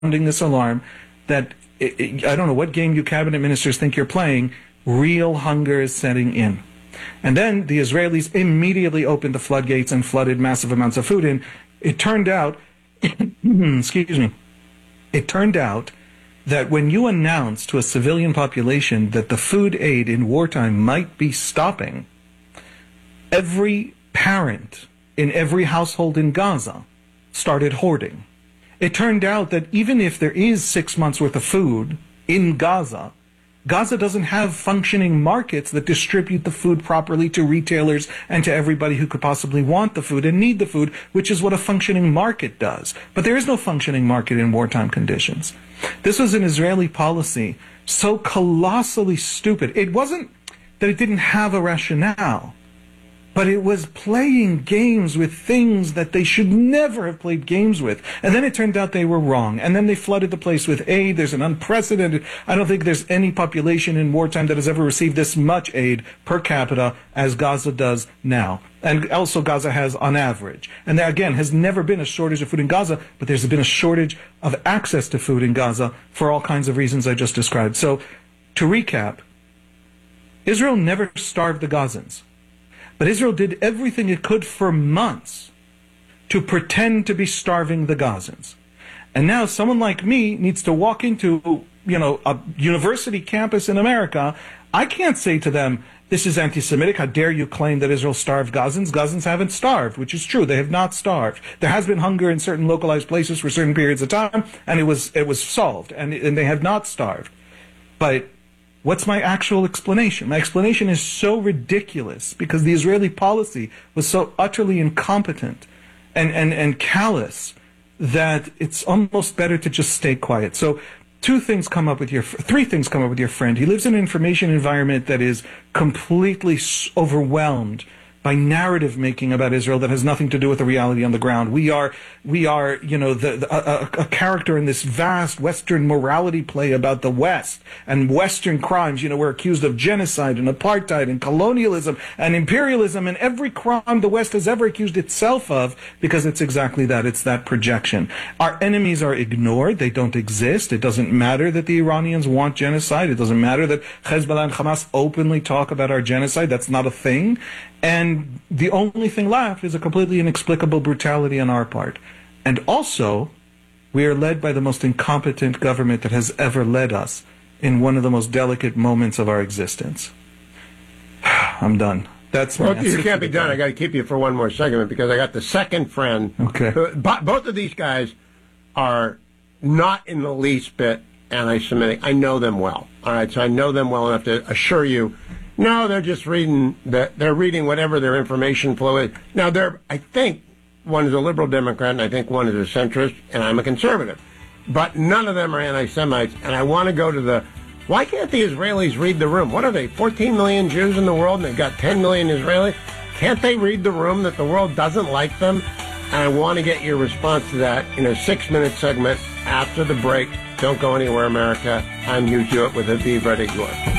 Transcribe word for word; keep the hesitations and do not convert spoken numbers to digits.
sounding this alarm that it, it, I don't know what game you cabinet ministers think you're playing. Real hunger is setting in. And then the Israelis immediately opened the floodgates and flooded massive amounts of food in. It turned out, excuse me, it turned out that when you announce to a civilian population that the food aid in wartime might be stopping, every parent in every household in Gaza started hoarding. It turned out that even if there is six months worth of food in Gaza, Gaza doesn't have functioning markets that distribute the food properly to retailers and to everybody who could possibly want the food and need the food, which is what a functioning market does. But there is no functioning market in wartime conditions. This was an Israeli policy so colossally stupid. It wasn't that it didn't have a rationale, but it was playing games with things that they should never have played games with. And then it turned out they were wrong. And then they flooded the place with aid. There's an unprecedented, I don't think there's any population in wartime that has ever received this much aid per capita as Gaza does now. And also Gaza has on average. And there, again, has never been a shortage of food in Gaza, but there's been a shortage of access to food in Gaza for all kinds of reasons I just described. So, to recap, Israel never starved the Gazans. But Israel did everything it could for months to pretend to be starving the Gazans. And now someone like me needs to walk into, you know, a university campus in America. I can't say to them, this is anti-Semitic. How dare you claim that Israel starved Gazans? Gazans haven't starved, which is true. They have not starved. There has been hunger in certain localized places for certain periods of time, and it was it was solved, and, and they have not starved. But what's my actual explanation? My explanation is so ridiculous because the Israeli policy was so utterly incompetent and, and, and callous that it's almost better to just stay quiet. So two things come up with your, three things come up with your friend. He lives in an information environment that is completely overwhelmed by narrative making about Israel that has nothing to do with the reality on the ground. We are, we are, you know, the, the a, a character in this vast Western morality play about the West and Western crimes. You know, we're accused of genocide and apartheid and colonialism and imperialism and every crime the West has ever accused itself of, because it's exactly that. It's that projection. Our enemies are ignored. They don't exist. It doesn't matter that the Iranians want genocide. It doesn't matter that Hezbollah and Hamas openly talk about our genocide. That's not a thing. And the only thing left is a completely inexplicable brutality on our part. And also, we are led by the most incompetent government that has ever led us in one of the most delicate moments of our existence. I'm done. That's well, you can't be done. I got to keep you for one more segment because I got the second friend. Okay. Who, both of these guys are not in the least bit anti-Semitic. I know them well. All right, so I know them well enough to assure you. No, they're just reading. The, they're reading whatever their information flow is. Now, they're. I think one is a liberal Democrat, and I think one is a centrist, and I'm a conservative. But none of them are anti-Semites. And I want to go to the. Why can't the Israelis read the room? What are they? fourteen million Jews in the world, and they've got ten million Israelis. Can't they read the room that the world doesn't like them? And I want to get your response to that in a six-minute segment after the break. Don't go anywhere, America. I'm Hugh Hewitt with Aviv Redigor.